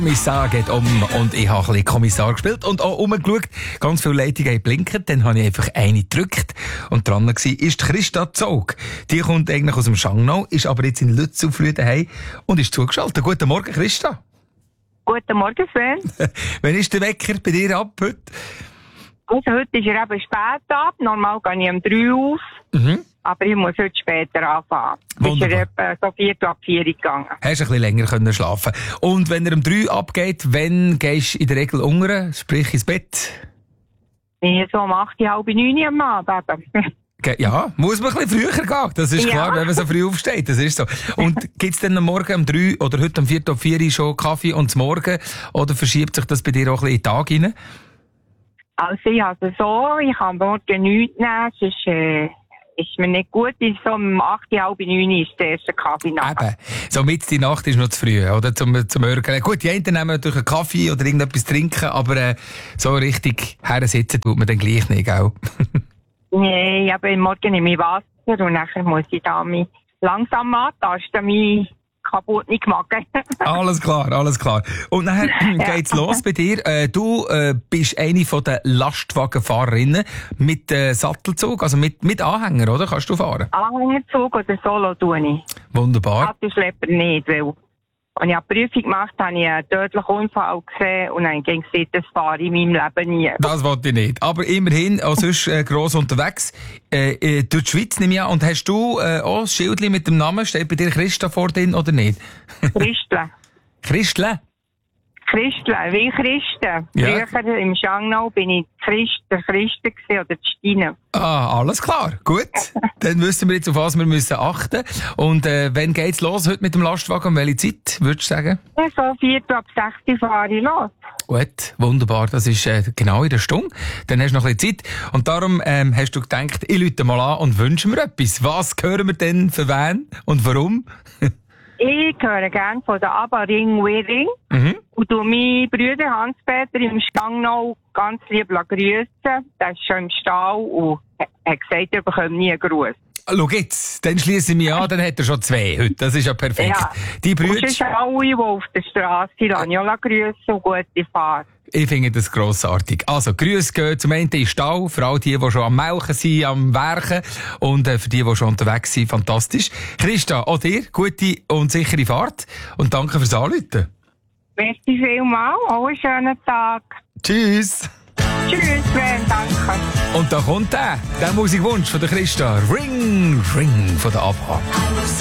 Kommissar geht um und ich habe ein bisschen Kommissar gespielt und auch umgeschaut. Ganz viele Leitungen haben geblinkt, dann habe ich einfach eine gedrückt und dran war ist Christa Zog. Die kommt eigentlich aus dem Schangnau, ist aber jetzt in Lützelflüh daheim und ist zugeschaltet. Guten Morgen, Christa. Guten Morgen, Sven. Wann ist der Wecker bei dir ab heute? Also heute ist er eben spät ab. Normal gehe ich um 3 Uhr auf. Aber ich muss heute später anfangen. Ist er etwa so 4 ab 4 gegangen. Hast du ein bisschen länger können schlafen. Und wenn er um 3 abgeht, wann gehst du in der Regel unter, sprich ins Bett? Ich so um 8, halb 9 am Abend. Ja, muss man ein bisschen früher gehen. Das ist klar, wenn man so früh aufsteht. Das ist so. Und gibt's dann am Morgen um 3 oder heute um 4 ab 4 schon Kaffee und zum Morgen? Oder verschiebt sich das bei dir auch ein bisschen in den Tag rein? Also ich habe es so, ich kann am Morgen nichts nehmen, sonst ist mir nicht gut. So um 8, halb 9 ist der erste Kaffee nach. Eben. So mit die Nacht ist noch zu früh, oder? Zum Örgeln. Gut, die einen nehmen natürlich einen Kaffee oder irgendetwas trinken, aber so richtig hersitzen tut man dann gleich nicht, gell? Nee, aber am Morgen nehme ich Wasser und nachher muss ich da mich langsam antasten, mich kaputt nicht machen. Alles klar, alles klar. Und nachher geht's los bei dir. Du bist eine von den Lastwagenfahrerinnen mit Sattelzug, also mit Anhänger, oder? Kannst du fahren? Anhängerzug oder Solo tue ich. Wunderbar. Sattelschlepper nicht, weil als ich eine Prüfung gemacht habe, habe ich einen tödlichen Unfall gesehen und dann ging es das fahre ich in meinem Leben nie. Das wollte ich nicht. Aber immerhin, auch sonst gross unterwegs. Durch die Schweiz nehme ich an. Und hast du auch ein Schildchen mit dem Namen? Steht bei dir Christa vor drin oder nicht? Christle. Christle? Christle, wie Christen. Ja. Früher im Schangnau bin ich der Christen gewesen, oder die Stine. Ah, alles klar. Gut. Dann wissen wir jetzt, auf was wir müssen achten. Und wann geht's los heute mit dem Lastwagen? Um welche Zeit, würdest du sagen? Ja, so 4 ab 6 fahre ich los. Gut, wunderbar. Das ist genau in der Stunde. Dann hast du noch ein bisschen Zeit. Und darum hast du gedacht, ich rufe mal an und wünsche mir etwas. Was hören wir denn für wen und warum? Ich höre gerne von der ABBA Ring Wearing und tu meinen Bruder Hans-Peter im Schangnau ganz lieb grüßen. Der ist schon im Stall und hat gesagt, er bekommt nie einen Gruß. Schau jetzt, dann schliesse ich mich an, dann hat er schon 2 heute. Das ist ja perfekt. Ja. Die Brüder. Und sonst alle, die auf der Straße lassen, ja grüßen und gute Fahrt. Ich finde das grossartig. Also, Grüße gehen zum einen in den Stall, für all die schon am Melken sind, am Werken und für die schon unterwegs sind, fantastisch. Christa, auch dir gute und sichere Fahrt und danke fürs Anrufen. Merci vielmals, auch einen schönen Tag. Tschüss. Tschüss, Sven, danke. Und da kommt der Musikwunsch von der Christa. Ring, Ring von der ABBA.